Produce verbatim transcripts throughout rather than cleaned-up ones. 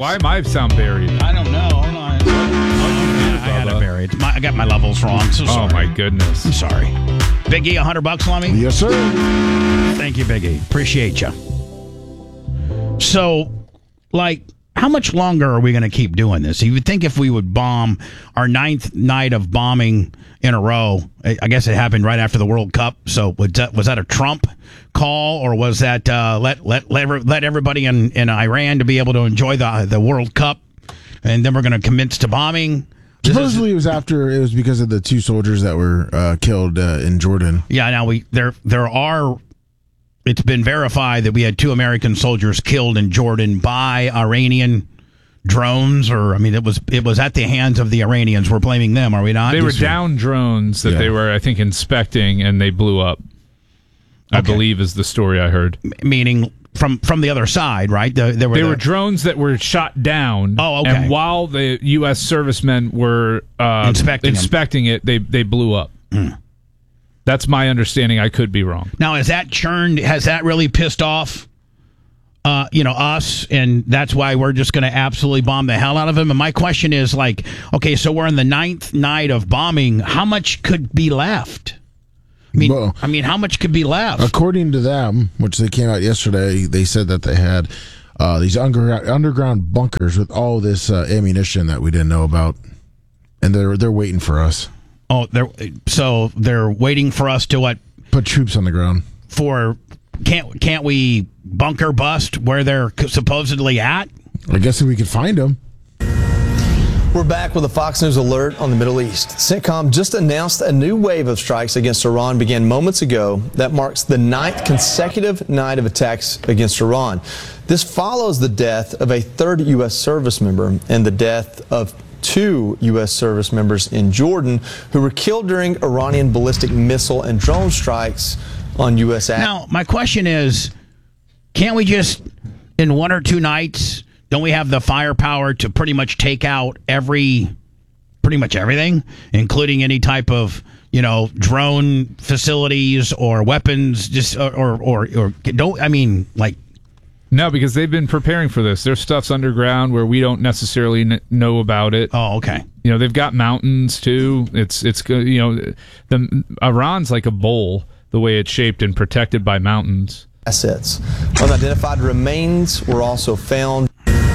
Why am I sound buried? I don't know. Hold on. What'd you do, I had it buried. My, I got my levels wrong. So sorry. Oh, my goodness. I'm sorry. Big E, one hundred bucks, Lummy? Yes, sir. Thank you, Big E. Appreciate you. So, like, how much longer are we going to keep doing this? You would think if we would bomb our ninth night of bombing in a row, I guess it happened right after the World Cup. So was that, was that a Trump call, or was that uh, let let let let everybody in, in Iran to be able to enjoy the the World Cup, and then we're going to commence to bombing? Supposedly it was after it was because of the two soldiers that were uh, killed uh, in Jordan. Yeah, now we there there are. It's been verified that we had two American soldiers killed in Jordan by Iranian drones, or I mean, it was it was at the hands of the Iranians. We're blaming them, are we not? They were down drones that Yeah. they were, I think, inspecting, and they blew up. I Okay. believe is the story I heard. M- meaning from from the other side, right? The, there were They the- were drones that were shot down. Oh, okay. And while the U S servicemen were uh, Inspecting 'em. inspecting it, they they blew up. That's my understanding. I could be wrong. Now, has that churned? Has that really pissed off, uh, you know, us? And that's why we're just going to absolutely bomb the hell out of them. And my question is, like, okay, so we're in the ninth night of bombing. How much could be left? I mean, Well- I mean, how much could be left? According to them, which they came out yesterday, they said that they had uh, these underground underground bunkers with all this uh, ammunition that we didn't know about, and they're they're waiting for us. Oh, they're so they're waiting for us to what? Put troops on the ground. For can't can't we bunker bust where they're supposedly at? I guess if we could find them. We're back with a Fox News alert on the Middle East. CENTCOM just announced a new wave of strikes against Iran began moments ago. That marks the ninth consecutive night of attacks against Iran. This follows the death of a third U S service member and the death of two U S service members in Jordan who were killed during Iranian ballistic missile and drone strikes on U S assets. Now, my question is, can't we just, in one or two nights, don't we have the firepower to pretty much take out every, pretty much everything, including any type of, you know, drone facilities or weapons, just or or or, or don't I mean like. No, because they've been preparing for this. Their stuff's underground where we don't necessarily kn- know about it. Oh, okay. You know, they've got mountains too. It's it's go- you know, the Iran's like a bowl the way it's shaped and protected by mountains. assets. Unidentified remains were also found.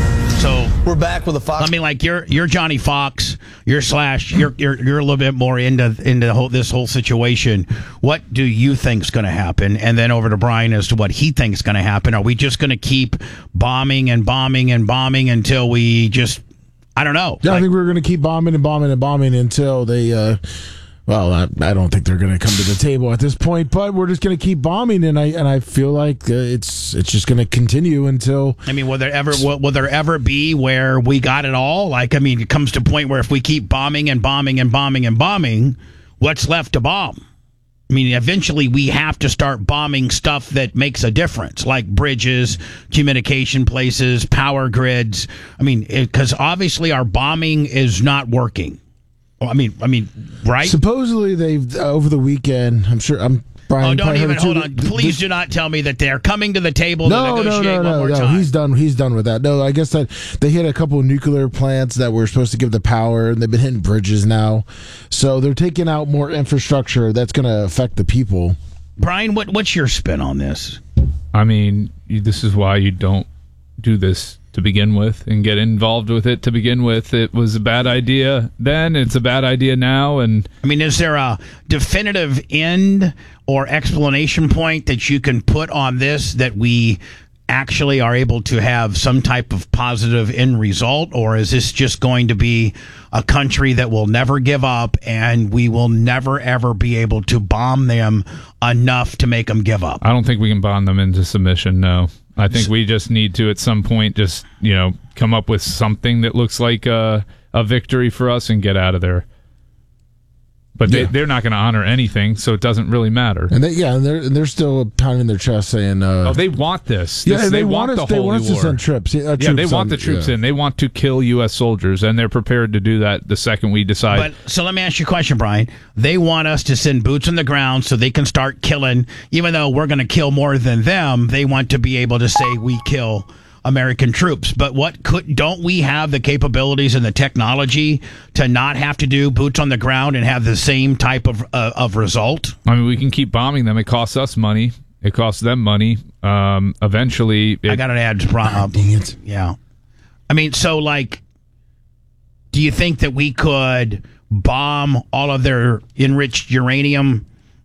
So We're back with a Fox. I mean, like you're you're Johnny Fox, you're Slash, you're you're you're a little bit more into into the whole, this whole situation. What do you think's going to happen? And then over to Brian as to what he thinks going to happen. Are we just going to keep bombing and bombing and bombing until we just, I don't know. Yeah, Like, I think we're going to keep bombing and bombing and bombing until they. Uh, well, I, I don't think they're going to come to the table at this point, but we're just going to keep bombing, and I and I feel like uh, it's it's just going to continue until. I mean, will there ever will, will there ever be where we got it all? Like, I mean, it comes to a point where if we keep bombing and bombing and bombing and bombing, what's left to bomb? I mean, eventually we have to start bombing stuff that makes a difference, like bridges, communication places, power grids. I mean, because obviously our bombing is not working. Well, I mean, I mean, right? Supposedly they've uh, over the weekend. I'm sure. I'm. Brian, Oh, you don't probably even heard it hold too, on. the- Please the- do not tell me that they're coming to the table to No, no, negotiate no, one no, more no. time. He's done. He's done with that. No, I guess that they hit a couple of nuclear plants that were supposed to give the power, and they've been hitting bridges now. So they're taking out more infrastructure that's going to affect the people. Brian, what what's your spin on this? I mean, you- this is why you don't do this to begin with and get involved with it to begin with. It was a bad idea then, it's a bad idea now, and I mean, is there a definitive end or explanation point that you can put on this that we actually are able to have some type of positive end result? Or is this just going to be a country that will never give up and we will never, ever be able to bomb them enough to make them give up? I don't think we can bond them into submission, no. I think we just need to, at some point, just, you know, come up with something that looks like a, a victory for us and get out of there. But they, Yeah. they're not going to honor anything, so it doesn't really matter. And they, yeah, and they're and they're still pounding their chest saying, uh, Oh, they want this. yeah, This- they, want us. the They holy want us to war. send trips. Yeah, Yeah, troops they want on- the troops yeah. in. They want to kill U S soldiers, and they're prepared to do that the second we decide. But so let me ask you a question, Brian. They want us to send boots on the ground so they can start killing, even though we're going to kill more than them. They want to be able to say we kill American troops. But what could don't we have the capabilities and the technology to not have to do boots on the ground and have the same type of uh, of result? I mean, we can keep bombing them. It costs us money. It costs them money. Um, eventually, it, I got an ad problem. Dang it. Yeah. I mean, so like, do you think that we could bomb all of their enriched uranium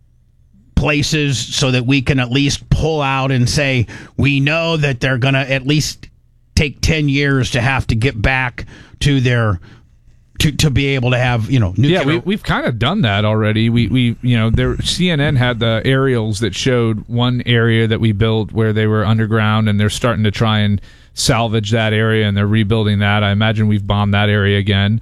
places so that we can at least pull out and say we know that they're going to at least take ten years to have to get back to their to, to be able to have, you know, nuclear. Yeah, we, we've kind of done that already. We, we you know, there C N N had the aerials that showed one area that we built where they were underground, and they're starting to try and salvage that area, and they're rebuilding that. I imagine we've bombed that area again.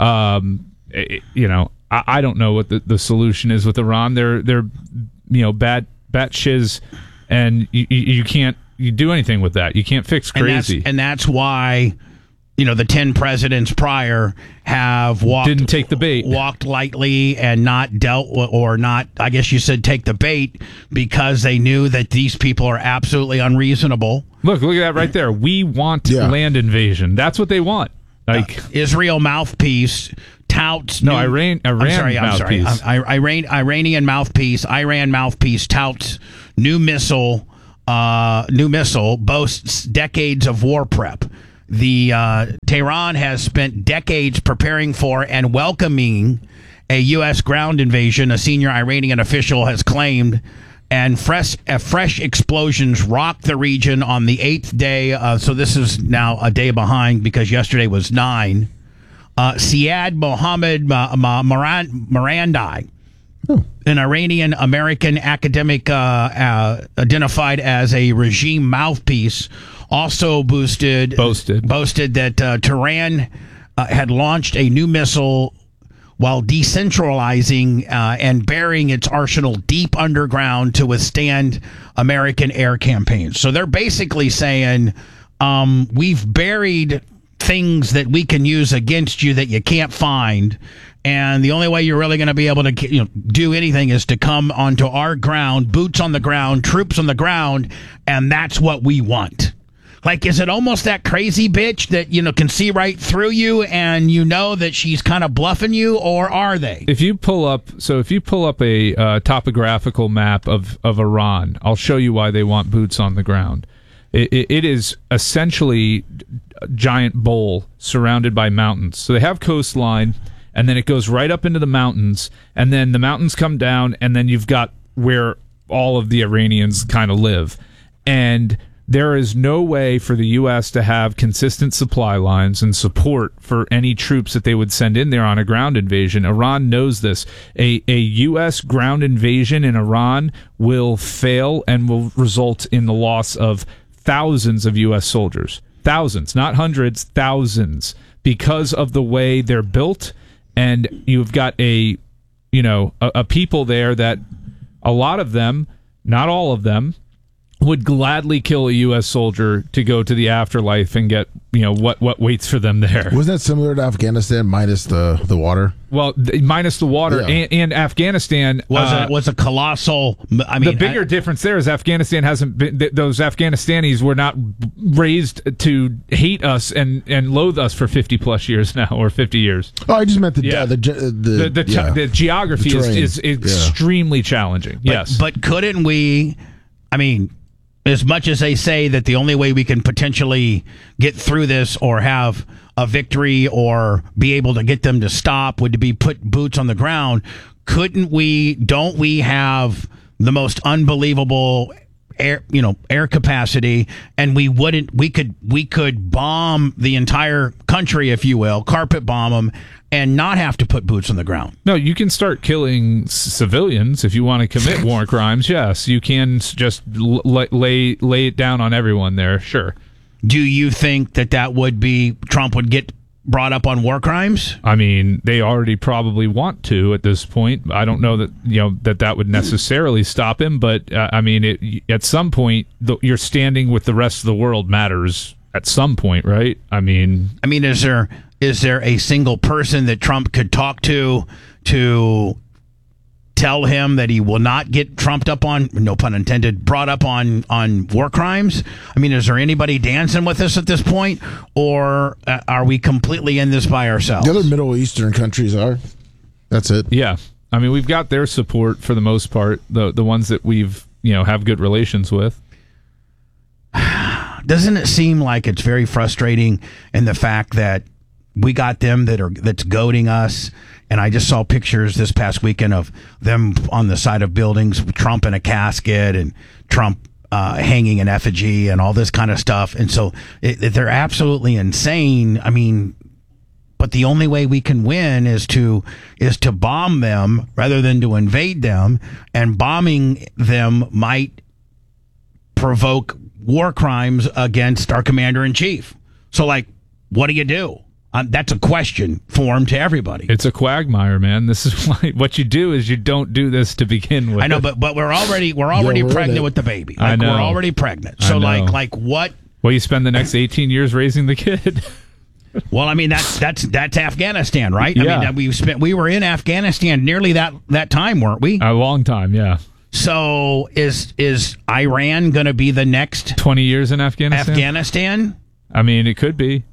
Um, it, you know, I, I don't know what the, the solution is with Iran. They're they're you know bad bat shiz, and you, you, you can't you do anything with that. You can't fix crazy, and that's, and that's why. You know, the ten presidents prior have walked didn't take the bait, walked lightly, and not dealt with, or not. I guess you said take the bait because they knew that these people are absolutely unreasonable. Look, look at that right there. We want Yeah. land invasion. That's what they want. Like uh, Israel mouthpiece touts. no, new, Iran. Iran I'm sorry. I'm sorry. mouthpiece. I, I, Iran, Iranian mouthpiece. Iran mouthpiece touts new missile. Uh, new missile boasts decades of war prep. The uh, Tehran has spent decades preparing for and welcoming a U S ground invasion, a senior Iranian official has claimed, and fresh, uh, fresh explosions rocked the region on the eighth day. Uh, so this is now a day behind because yesterday was nine. Uh, Siad Mohammed uh, Moran- Morandi, an Iranian-American academic uh, uh, identified as a regime mouthpiece, also boosted Boasted. boasted that uh, Tehran uh, had launched a new missile while decentralizing uh, and burying its arsenal deep underground to withstand American air campaigns. So they're basically saying, um, we've buried things that we can use against you that you can't find. And the only way you're really going to be able to, you know, do anything is to come onto our ground, boots on the ground, troops on the ground, and that's what we want. Like, is it almost that crazy bitch that, you know, can see right through you and you know that she's kind of bluffing you, or are they? If you pull up, so if you pull up a uh, topographical map of, of Iran, I'll show you why they want boots on the ground. It, it, it is essentially a giant bowl surrounded by mountains. So they have coastline, and then it goes right up into the mountains, and then the mountains come down, and then you've got where all of the Iranians kind of live. And there is no way for the U S to have consistent supply lines and support for any troops that they would send in there on a ground invasion. Iran knows this. A, a U S ground invasion in Iran will fail and will result in the loss of thousands of U S soldiers. Thousands, not hundreds, thousands, because of the way they're built. And you've got a, you know, a, a people there that a lot of them, not all of them, would gladly kill a U S soldier to go to the afterlife and get, you know, what, what waits for them there. Wasn't that similar to Afghanistan minus the, the water? Well, th- minus the water, Yeah. and, and Afghanistan Was uh, a, was a colossal. I mean, the bigger I, difference there is Afghanistan hasn't been. Th- those Afghanistanis were not raised to hate us and, and loathe us for fifty plus years now, or fifty years. Oh, I just meant the Yeah. uh, the the, the, The the, yeah. the geography The is, terrain. is, is Yeah. extremely challenging. but, yes, but couldn't we? I mean, as much as they say that the only way we can potentially get through this or have a victory or be able to get them to stop would be put boots on the ground, couldn't we, don't we have the most unbelievable air, you know, air capacity, and we wouldn't, we could, we could bomb the entire country, if you will, carpet bomb them, and not have to put boots on the ground? no, you can start killing c- civilians if you want to commit war crimes. Yes, you can s- just l- lay lay it down on everyone there. Sure. Do you think that that would be, Trump would get brought up on war crimes? I mean, they already probably want to at this point. I don't know that you know that that would necessarily stop him, but uh, I mean, it, at some point, the, your standing with the rest of the world matters. At some point, right? I mean, I mean, is there is there a single person that Trump could talk to to tell him that he will not get trumped up on, no pun intended, brought up on, on war crimes? I mean, is there anybody dancing with us at this point, or uh, are we completely in this by ourselves? The other Middle Eastern countries are. That's it. Yeah. I mean, we've got their support for the most part, the the ones that we've, you know, have good relations with. Doesn't it seem like it's very frustrating in the fact that we got them that are that's goading us? And I just saw pictures this past weekend of them on the side of buildings, Trump in a casket and Trump uh, hanging an effigy and all this kind of stuff. And so it, it, they're absolutely insane. I mean, but the only way we can win is to is to bomb them rather than to invade them. And bombing them might provoke war crimes against our commander in chief. So, like, what do you do? Um, that's a question formed to everybody. It's a quagmire, man. This is why what you do is you don't do this to begin with. I know, but but we're already we're already Yeah, we're in pregnant it. with the baby. I Like, know. we're already pregnant. I So know. like like what? Well, you spend the next eighteen years raising the kid. Well, I mean that's that's that's Afghanistan, right? I Yeah. mean that we spent we were in Afghanistan nearly that that time, weren't we? A long time, yeah. So is is Iran going to be the next twenty years in Afghanistan? Afghanistan? I mean, it could be.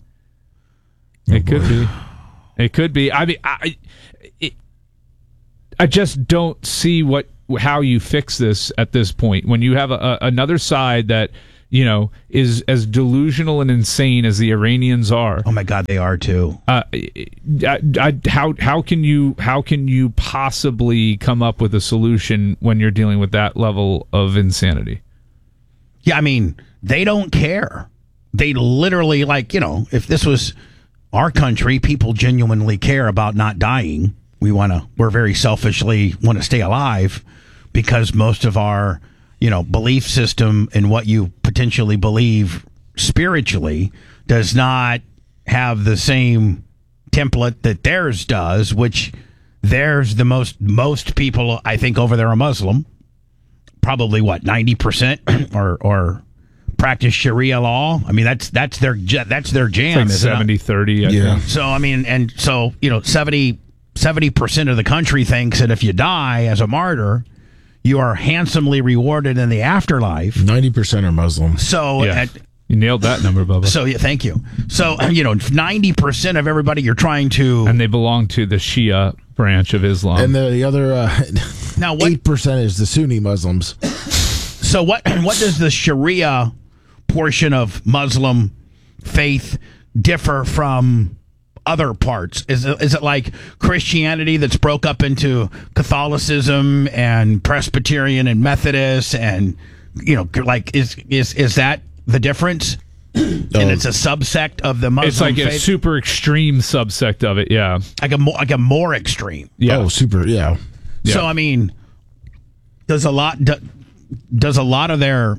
It could be. It could be. I mean, I, it, I just don't see what how you fix this at this point. When you have a, a, another side that, you know, is as delusional and insane as the Iranians are. Oh my God, they are too. Uh, I, I, how how can you how can you possibly come up with a solution when you're dealing with that level of insanity? Yeah, I mean, they don't care. They literally, like, you know, if this was our country, people genuinely care about not dying. We want to, we're very selfishly want to stay alive because most of our, you know, belief system and what you potentially believe spiritually does not have the same template that theirs does, which theirs, the most, most people, I think, over there are Muslim. Probably what, ninety percent or, or, practice Sharia law. I mean, that's that's their that's their jam. It's like isn't it? seventy thirty. I Yeah. think. So I mean, and so you know, seventy percent of the country thinks that if you die as a martyr, you are handsomely rewarded in the afterlife. ninety percent are Muslim. So Yeah. at, You nailed that number, Bubba. so yeah, thank you. So you know, ninety percent of everybody you're trying to And they belong to the Shia branch of Islam. And the, the other uh, now what? eight percent is the Sunni Muslims. So what? What does the Sharia portion of Muslim faith differ from other parts? Is it, is it like Christianity that's broke up into Catholicism and Presbyterian and Methodist and, you know, like is is is that the difference? And it's a subsect of the Muslim it's like a faith, super extreme subsect of it, yeah. like a more like a more extreme. Yeah. Oh, super. Yeah. Yeah. So I mean, does a lot do, does a lot of their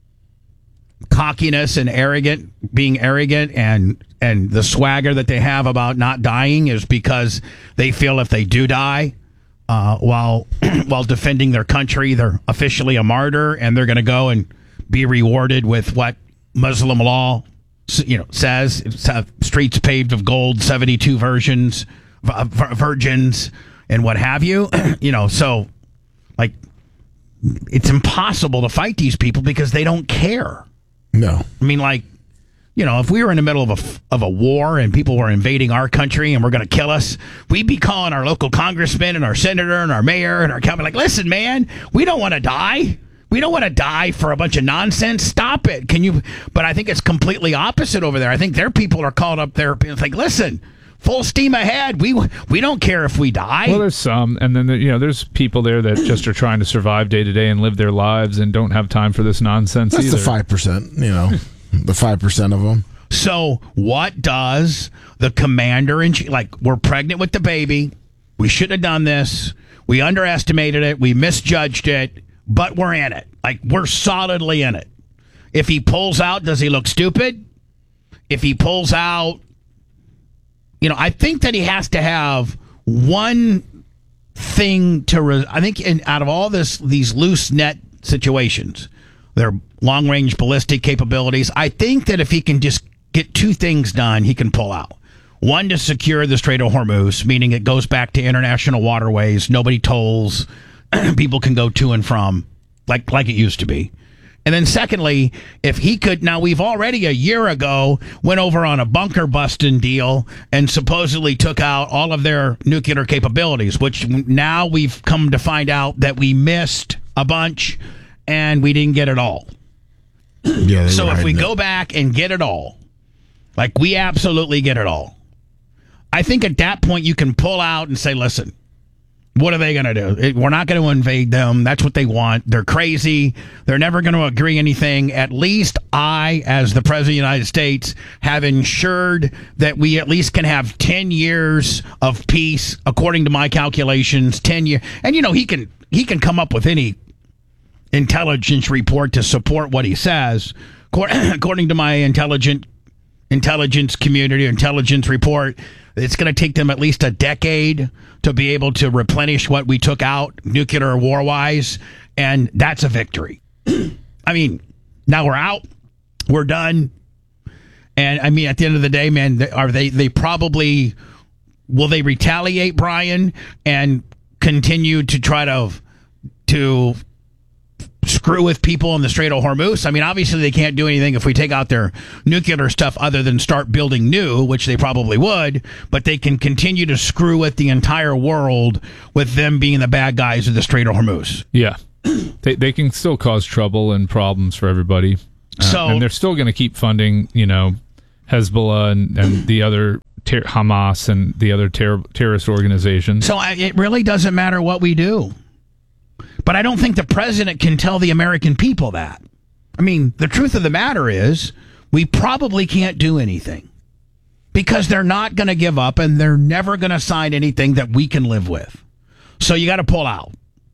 cockiness and arrogant being arrogant and and the swagger that they have about not dying is because they feel if they do die uh, while while defending their country, they're officially a martyr and they're going to go and be rewarded with what Muslim law, you know, says. It's, uh, streets paved of gold, seventy-two versions, v- v- virgins, and what have you. You know, so like it's impossible to fight these people because they don't care. No. I mean, like, you know, if we were in the middle of a, of a war and people were invading our country and were going to kill us, we'd be calling our local congressman and our senator and our mayor and our county, like, listen, man, we don't want to die. We don't want to die for a bunch of nonsense. Stop it. Can you? But I think it's completely opposite over there. I think their people are called up there and like, listen, full steam ahead. We we don't care if we die. Well, there's some, and then there, you know, there's people there that just are trying to survive day to day and live their lives and don't have time for this nonsense That's either. the five percent, you know, the five percent of them. So what does the commander in chief, like, we're pregnant with the baby. We should have done this. We underestimated it. We misjudged it, but we're in it. Like, we're solidly in it. If he pulls out, does he look stupid? If he pulls out, you know, I think that he has to have one thing to, re- I think in, out of all this, these loose net situations, their long range ballistic capabilities, I think that if he can just get two things done, he can pull out. One, to secure the Strait of Hormuz, meaning it goes back to international waterways. Nobody tolls people can go to and from like like it used to be. And then secondly, if he could, now we've already a year ago went over on a bunker busting deal and supposedly took out all of their nuclear capabilities, which now we've come to find out that we missed a bunch and we didn't get it all. Yeah. they So were if we hiding go it. back and get it all, like we absolutely get it all, I think at that point you can pull out and say, listen, what are they going to do? It, we're not going to invade them. That's what they want. They're crazy. They're never going to agree anything. At least I, as the President of the United States, have ensured that we at least can have ten years of peace, according to my calculations, ten years. And, you know, he can he can come up with any intelligence report to support what he says. According to my intelligent intelligence community intelligence report, it's going to take them at least a decade to be able to replenish what we took out nuclear war-wise, and that's a victory. I mean, now we're out, we're done, and I mean, at the end of the day, man, are they? They probably will they retaliate, Brian, and continue to try to to. screw with people in the Strait of Hormuz? I mean, obviously they can't do anything if we take out their nuclear stuff other than start building new, which they probably would, but they can continue to screw with the entire world with them being the bad guys of the Strait of Hormuz. Yeah. they they can still cause trouble and problems for everybody. Uh, So- and they're still going to keep funding, you know, Hezbollah and, and the other ter- Hamas and the other ter- terrorist organizations. So I, it really doesn't matter what we do. But I don't think the president can tell the American people that. I mean, the truth of the matter is we probably can't do anything because they're not going to give up and they're never going to sign anything that we can live with. So you got to pull out.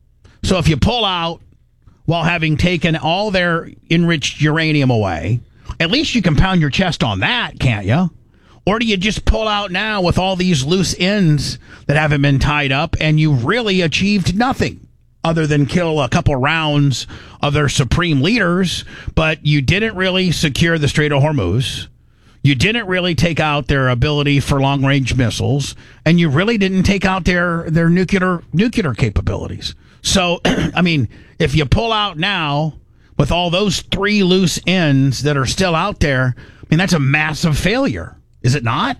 So if you pull out while having taken all their enriched uranium away, at least you can pound your chest on that, can't you? Or do you just pull out now with all these loose ends that haven't been tied up and you really achieved nothing other than kill a couple rounds of their supreme leaders, but you didn't really secure the Strait of Hormuz. You didn't really take out their ability for long-range missiles, and you really didn't take out their, their nuclear nuclear capabilities. So, I mean, if you pull out now with all those three loose ends that are still out there, I mean, that's a massive failure, is it not?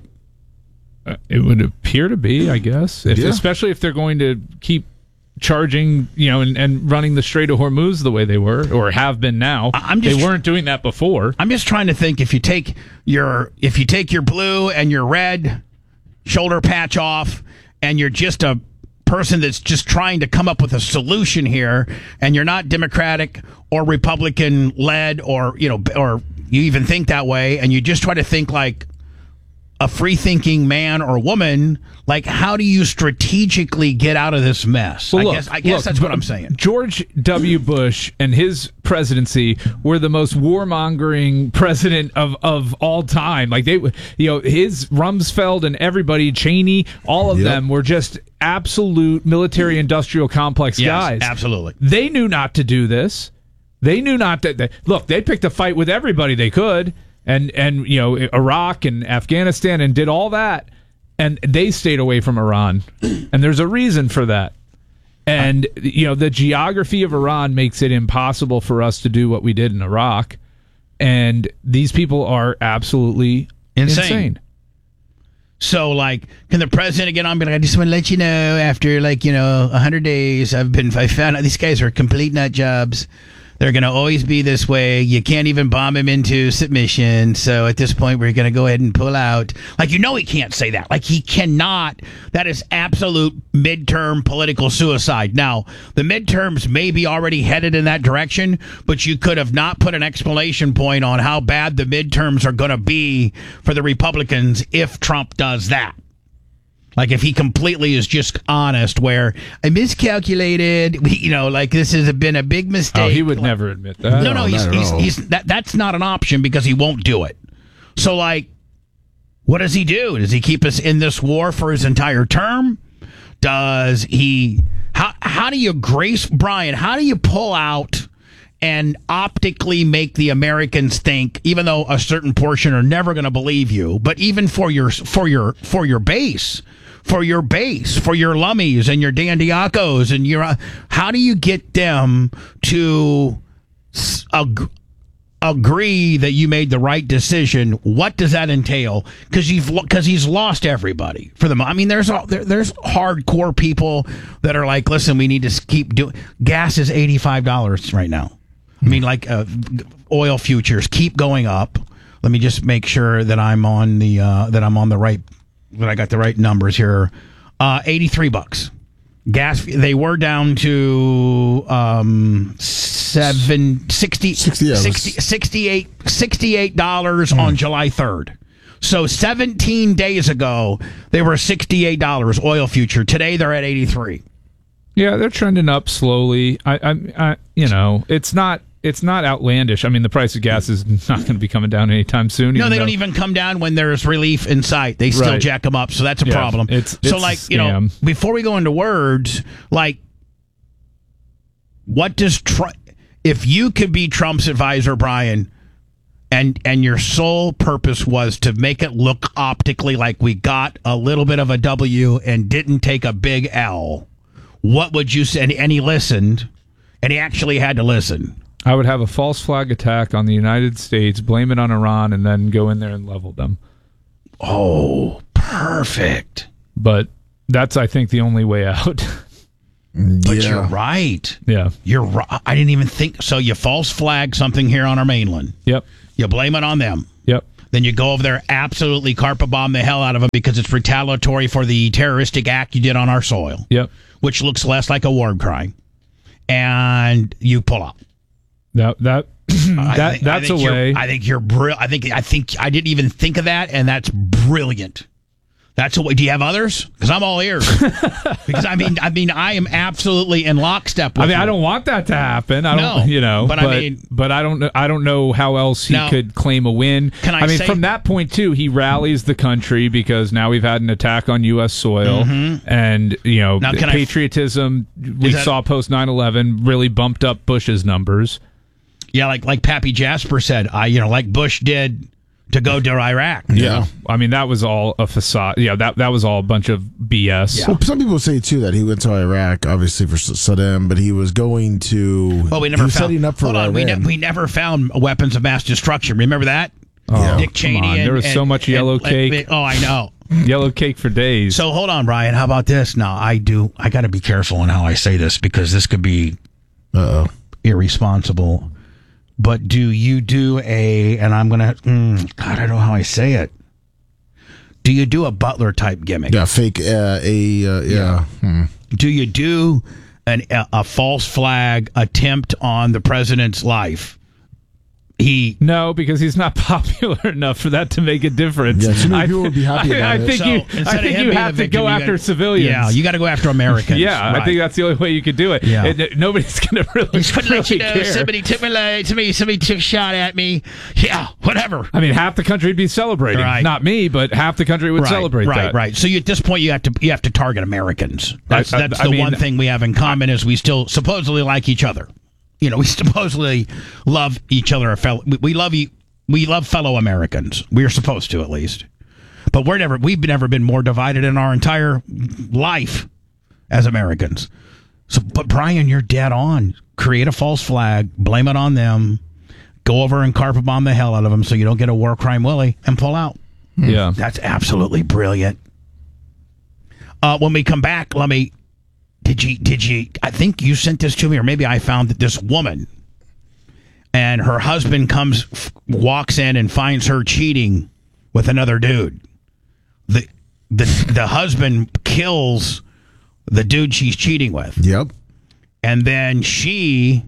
Uh, it would appear to be, I guess, if, Yeah. especially if they're going to keep charging, you know, and, and running the Strait of Hormuz the way they were or have been now. I'm just- they weren't doing that before. I'm just trying to think if you take your if you take your blue and your red shoulder patch off and you're just a person that's just trying to come up with a solution here and you're not Democratic or Republican led or you know or you even think that way and you just try to think like a free thinking man or woman, like how do you strategically get out of this mess? Well, I look, guess I guess look, that's what I'm saying. George W. Bush and his presidency were the most warmongering president of, of all time. Like they, you know, his Rumsfeld and everybody, Cheney, all of Yep. them were just absolute military-industrial complex Yes, guys. absolutely. They knew not to do this. They knew not that. They, look, they picked a fight with everybody they could. And, and you know, Iraq and Afghanistan and did all that. And they stayed away from Iran. And there's a reason for that. And, you know, the geography of Iran makes it impossible for us to do what we did in Iraq. And these people are absolutely Insane. insane. So, like, can the president get on? Be like, I just want to let you know, after like you know, a hundred days, I've been, I found out these guys are complete nut jobs. They're going to always be this way. You can't even bomb him into submission. So at this point, we're going to go ahead and pull out. Like, you know, he can't say that. Like, he cannot. That is absolute midterm political suicide. Now, the midterms may be already headed in that direction, but you could have not put an exclamation point on how bad the midterms are going to be for the Republicans if Trump does that. Like if he completely is just honest, where I miscalculated, you know, like this has been a big mistake. Oh, he would Like, never admit that. no, no, No, he's not at he's, all. he's that that's not an option because he won't do it. So like, what does he do? Does he keep us in this war for his entire term? Does he? How how do you grace Brian? How do you pull out and optically make the Americans think, even though a certain portion are never going to believe you, but even for your for your for your base, for your base, for your Lummies and your Dan Diacos and your. Uh, how do you get them to s- ag- agree that you made the right decision? What does that entail? Because you've because he's lost everybody for the. I mean, there's all, there, there's hardcore people that are like, listen, we need to keep doing. Gas is eighty-five dollars right now. I mean, like uh, oil futures keep going up. Let me just make sure that I'm on the uh, that I'm on the right that I got the right numbers here. Uh, eighty-three bucks. Gas. They were down to um, seven sixty, sixty, yeah, sixty, sixty-eight, sixty-eight dollars mm. on July third. So seventeen days ago they were sixty-eight dollars oil future. Today they're at eighty-three. Yeah, they're trending up slowly. I, I, I you know, it's not. It's not outlandish. I mean, the price of gas is not going to be coming down anytime soon. No, they though. don't even come down when there's relief in sight. They still Right. jack them up, so that's a Yeah, problem. it's- so, it's like, a you know, scam. before we go into words, like, what does Trump... If you could be Trump's advisor, Brian, and and your sole purpose was to make it look optically like we got a little bit of a W and didn't take a big L, what would you say? And, and he listened, and he actually had to listen. I would have a false flag attack on the United States, blame it on Iran, and then go in there and level them. Oh, perfect. But that's, I think, the only way out. But Yeah. you're right. Yeah. You're right. I didn't even think. So you false flag something here on our mainland. Yep. You blame it on them. Yep. Then you go over there, absolutely carpet bomb the hell out of them because it's retaliatory for the terroristic act you did on our soil, Yep. which looks less like a war crime. And you pull out. That that I that think- I that's a think you're- way. I think you're brilliant. I think I think I didn't even think of that, and that's brilliant. That's a way. Do you have others? Because I'm all ears. Because I mean, I mean, I am absolutely in lockstep with I mean, you. I don't want that to happen. I don't, No, you know, but but, I mean- but I don't, know- I don't know how else he Now, could claim a win. can I mean, say- from that point too, he rallies the country because now we've had an attack on U S soil, and you know, Now, the can I- patriotism we that- saw post nine eleven really bumped up Bush's numbers. Yeah, like like Pappy Jasper said, I you know, like Bush did to go to Iraq. Yeah. I mean, that was all a facade. Yeah, that that was all a bunch of B S. Yeah. Well, some people say too that he went to Iraq, obviously for Saddam, but he was going to. Well, we he never was found. setting up for hold on, we, ne- Iran. we never found weapons of mass destruction. Remember that? Oh, Dick come Cheney. on. And, There was so and- much and- yellow and- cake. oh, I know. Yellow cake for days. So hold on, Brian. How about this? Now I do. I got to be careful in how I say this because this could be Uh oh. irresponsible. But do you do a? And I'm gonna. Mm, God, I don't know how I say it. Do you do a Butler type gimmick? Yeah, fake. Uh, a uh, yeah. Hmm. Do you do an, a, a false flag attempt on the president's life? He No, because he's not popular enough for that to make a difference. Yeah, too many I, people would be happy I, about I it. think So, you, instead I of think him you being have the to go victim, you after got- civilians. Yeah, you got to go after Americans. Yeah, Right. I think that's the only way you could do it. Yeah. It- it- nobody's going to really, Just couldn't let you really know care. somebody took me, like, somebody, somebody took a shot at me. Yeah, whatever. I mean, half the country would be celebrating. Right. Not me, but half the country would right, celebrate right, that. right. So you, at this point, you have to you have to target Americans. That's I- I- that's I the mean- one thing we have in common is we still supposedly like each other. You know, we supposedly love each other. A fellow, we, we love you. We love fellow Americans. We are supposed to, at least. But we're never. We've never been more divided in our entire life as Americans. So, but Brian, you're dead on. Create a false flag, blame it on them, go over and carpet bomb the hell out of them so you don't get a war crime Willie and pull out. Yeah. That's absolutely brilliant. Uh, when we come back, let me. Did you? Did you? I think you sent this to me, or maybe I found that this woman and her husband comes, f- walks in and finds her cheating with another dude. the the The husband kills the dude she's cheating with, Yep. and then she.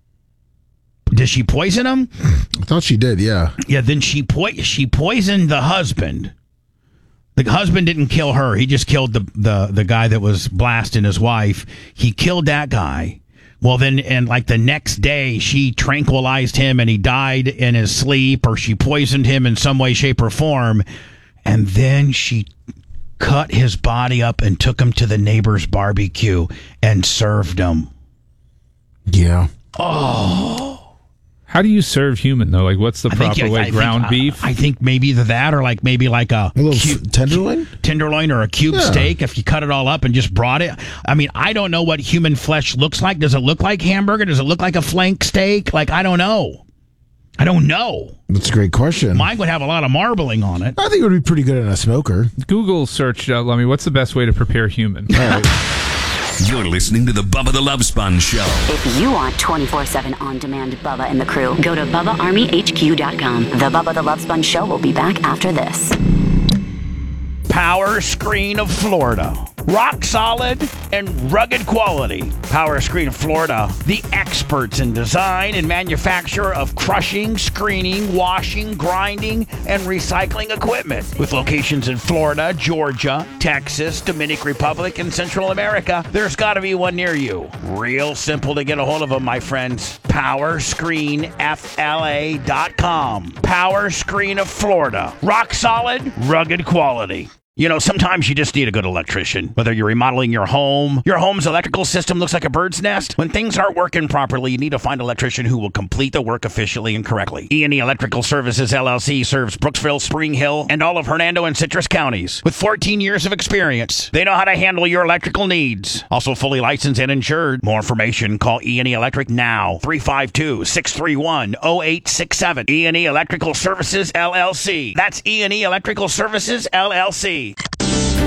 Does she poison him? I thought she did. Yeah. Yeah, then she po- she poisoned the husband. The husband didn't kill her. He just killed the, the, the guy that was blasting his wife. He killed that guy. Well, then, and like the next day, she tranquilized him and he died in his sleep, or she poisoned him in some way, shape, or form. And then she cut his body up and took him to the neighbor's barbecue and served him. Yeah. How do you serve human though? Like, what's the I think- proper I- way? I think, Ground uh, beef? I think maybe either that or like maybe like a, A little cu- f- tenderloin? tenderloin or a cube Yeah. steak if you cut it all up and just brought it. I mean, I don't know what human flesh looks like. Does it look like hamburger? Does it look like a flank steak? Like, I don't know. I don't know. That's a great question. Mine would have a lot of marbling on it. I think it would be pretty good in a smoker. Google searched out, Lummy, what's the best way to prepare human? All right. You're listening to the Bubba the Love Sponge Show. If you want twenty-four seven on-demand Bubba and the crew, go to Bubba Army H Q dot com. The Bubba the Love Sponge Show will be back after this. Power Screen of Florida. Rock solid and rugged quality. Power Screen of Florida, the experts in design and manufacture of crushing, screening, washing, grinding, and recycling equipment. With locations in Florida, Georgia, Texas, Dominican Republic, and Central America, there's got to be one near you. Real simple to get a hold of them, my friends. power screen f l a dot com. Power Screen of Florida. Rock solid, rugged quality. You know, sometimes you just need a good electrician. Whether you're remodeling your home, your home's electrical system looks like a bird's nest. When things aren't working properly, you need to find an electrician who will complete the work efficiently and correctly. E and E Electrical Services, L L C serves Brooksville, Spring Hill, and all of Hernando and Citrus counties. With fourteen years of experience, they know how to handle your electrical needs. Also fully licensed and insured. More information, call E and E Electric now. three five two, six three one, zero eight six seven. E and E Electrical Services, L L C. That's E and E Electrical Services, L L C.